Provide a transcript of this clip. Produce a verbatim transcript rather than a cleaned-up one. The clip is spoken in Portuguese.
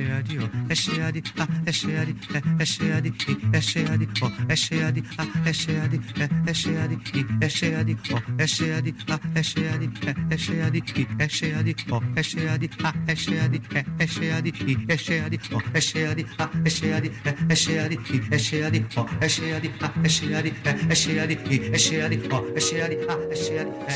cheia de, ó, é cheia de, ah, é cheia de, é, é cheia de, é cheia de, ó, é cheia de, ah, é cheia de, é, é cheia de, é cheia de, ó, é cheia de, ah, é cheia de, é, é cheia de, é cheia de, ó, é cheia de, ah, é cheia de, é, é cheia de, é cheia de, ó, é cheia de, ah, é cheia de, é, é cheia de, é cheia de, ó, é cheia de, ah, é cheia de, é, é cheia de, é cheia de, ó, é cheia de, ah, é cheia de, é